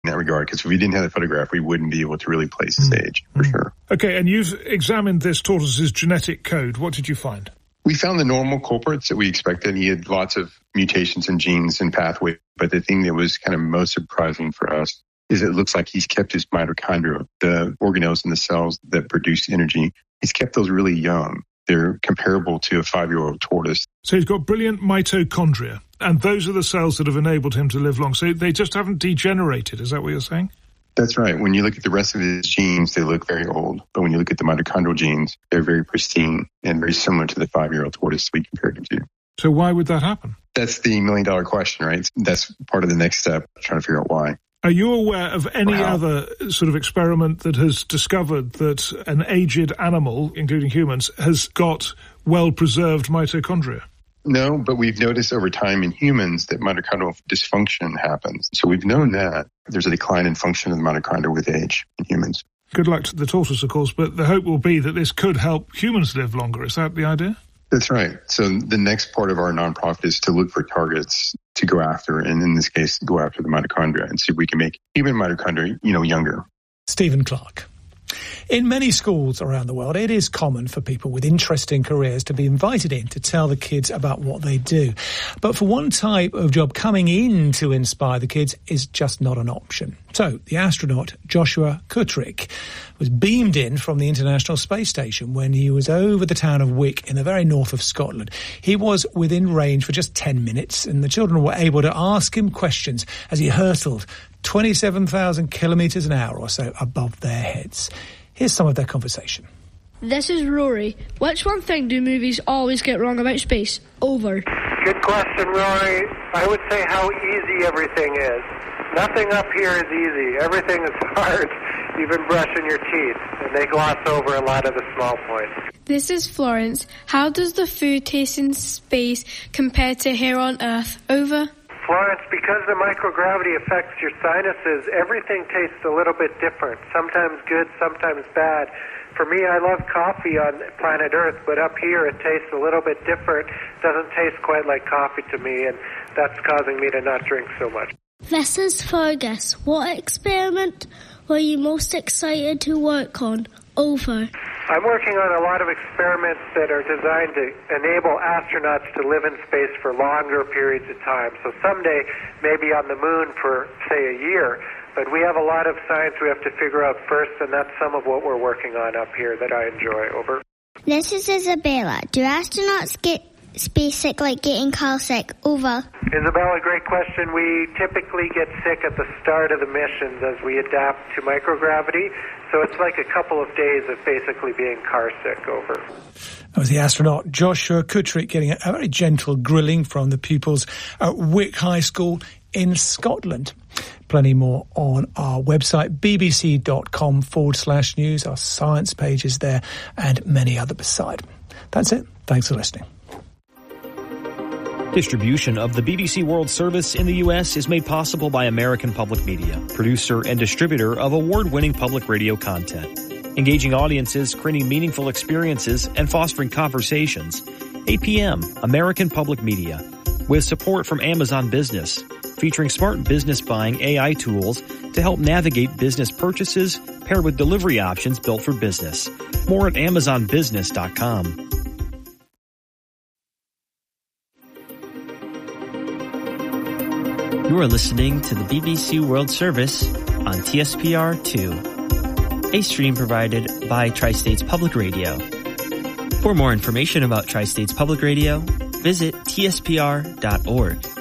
in that regard, because if we didn't have the photograph, we wouldn't be able to really place his age, for sure. Okay, and you've examined this tortoise's genetic code. What did you find? We found the normal culprits that we expected. He had lots of mutations in genes and pathways, but the thing that was kind of most surprising for us is it looks like he's kept his mitochondria, the organelles in the cells that produce energy. He's kept those really young. They're comparable to a 5-year-old tortoise. So he's got brilliant mitochondria, and those are the cells that have enabled him to live long. So they just haven't degenerated. Is that what you're saying? That's right. When you look at the rest of his genes, they look very old. But when you look at the mitochondrial genes, they're very pristine and very similar to the 5-year-old tortoise we compared him to. So why would that happen? That's the million-dollar question, right? That's part of the next step, trying to figure out why. Are you aware of any other sort of experiment that has discovered that an aged animal, including humans, has got well-preserved mitochondria? No, but we've noticed over time in humans that mitochondrial dysfunction happens. So we've known that there's a decline in function of the mitochondria with age in humans. Good luck to the tortoise, of course, but the hope will be that this could help humans live longer. Is that the idea? That's right. So the next part of our nonprofit is to look for targets to go after, and in this case, go after the mitochondria and see if we can make human mitochondria, younger. Stephen Clark. In many schools around the world, it is common for people with interesting careers to be invited in to tell the kids about what they do. But for one type of job, coming in to inspire the kids is just not an option. So the astronaut Joshua Kutryk was beamed in from the International Space Station when he was over the town of Wick in the very north of Scotland. He was within range for just 10 minutes, and the children were able to ask him questions as he hurtled 27,000 kilometres an hour or so above their heads. Here's some of their conversation. This is Rory. Which one thing do movies always get wrong about space? Over. Good question, Rory. I would say how easy everything is. Nothing up here is easy. Everything is hard, even brushing your teeth. And they gloss over a lot of the small points. This is Florence. How does the food taste in space compared to here on Earth? Over. Florence, because the microgravity affects your sinuses, everything tastes a little bit different. Sometimes good, sometimes bad. For me, I love coffee on planet Earth, but up here it tastes a little bit different. Doesn't taste quite like coffee to me, and that's causing me to not drink so much. This is Fergus. What experiment were you most excited to work on? Over. I'm working on a lot of experiments that are designed to enable astronauts to live in space for longer periods of time. So someday, maybe on the moon for, say, a year. But we have a lot of science we have to figure out first, and that's some of what we're working on up here that I enjoy. Over. This is Isabella. Do astronauts get space-sick like getting car-sick? Over. Isabella, great question. We typically get sick at the start of the missions as we adapt to microgravity. So it's like a couple of days of basically being car-sick. Over. That was the astronaut Joshua Kutryk getting a very gentle grilling from the pupils at Wick High School in Scotland. Plenty more on our website, bbc.com/news. Our science page is there, and many other beside. That's it. Thanks for listening. Distribution of the BBC World Service in the U.S. is made possible by American Public Media, producer and distributor of award-winning public radio content. Engaging audiences, creating meaningful experiences, and fostering conversations. APM, American Public Media, with support from Amazon Business, featuring smart business buying AI tools to help navigate business purchases paired with delivery options built for business. More at AmazonBusiness.com. You are listening to the BBC World Service on TSPR2, a stream provided by Tri-States Public Radio. For more information about Tri-States Public Radio, visit tspr.org.